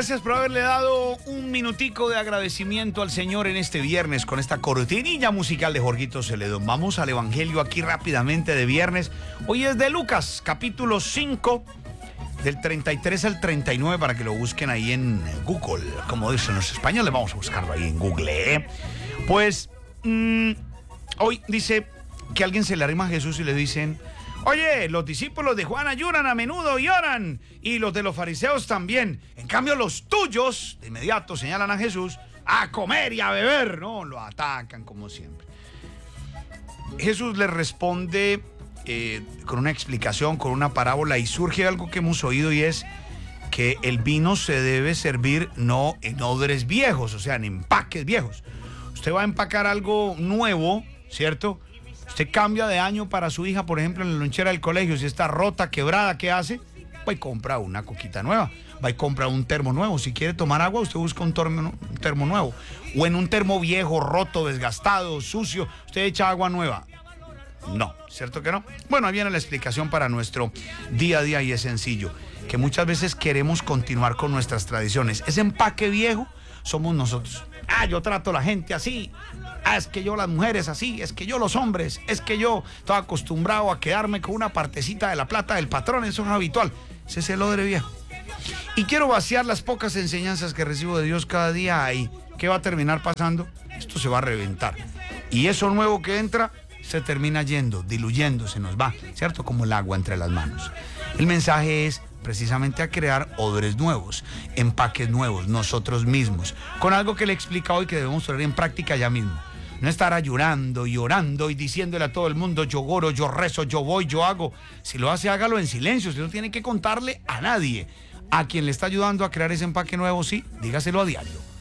Gracias por haberle dado un minutico de agradecimiento al Señor en este viernes con esta cortinilla musical de Jorgito Celedón. Vamos al Evangelio aquí rápidamente de viernes. Hoy es de Lucas, capítulo 5, del 33 al 39, para que lo busquen ahí en Google. Como dicen los españoles, vamos a buscarlo ahí en Google, ¿eh? Pues, hoy dice que alguien se le arrima a Jesús y le dicen: oye, los discípulos de Juan ayunan a menudo y oran, y los de los fariseos también. En cambio, los tuyos, de inmediato señalan a Jesús, a comer y a beber, ¿no? Lo atacan como siempre. Jesús les responde con una explicación, con una parábola, y surge algo que hemos oído, y es que el vino se debe servir no en odres viejos, o sea, en empaques viejos. Usted va a empacar algo nuevo, ¿cierto? Usted cambia de año para su hija, por ejemplo, en la lonchera del colegio. Si está rota, quebrada, ¿qué hace? Va y compra una coquita nueva, va y compra un termo nuevo. Si quiere tomar agua, usted busca un termo nuevo. O en un termo viejo, roto, desgastado, sucio, usted echa agua nueva. No, ¿cierto que no? Bueno, ahí viene la explicación para nuestro día a día, y es sencillo, que muchas veces queremos continuar con nuestras tradiciones. Ese empaque viejo somos nosotros. Yo trato a la gente así. Es que yo las mujeres así. Es que yo los hombres. Es que yo estoy acostumbrado a quedarme con una partecita de la plata del patrón. Eso es habitual. Ese es el odre viejo. Y quiero vaciar las pocas enseñanzas que recibo de Dios cada día ahí. ¿Qué va a terminar pasando? Esto se va a reventar. Y eso nuevo que entra se termina yendo, diluyendo, se nos va, ¿cierto? Como el agua entre las manos. El mensaje es precisamente a crear odres nuevos, empaques nuevos, nosotros mismos, con algo que le he explicado y que debemos poner en práctica ya mismo. No estar ayunando y orando y diciéndole a todo el mundo: yo oro, yo rezo, yo voy, yo hago. Si lo hace, hágalo en silencio. Usted no tiene que contarle a nadie. A quien le está ayudando a crear ese empaque nuevo, sí, dígaselo a diario.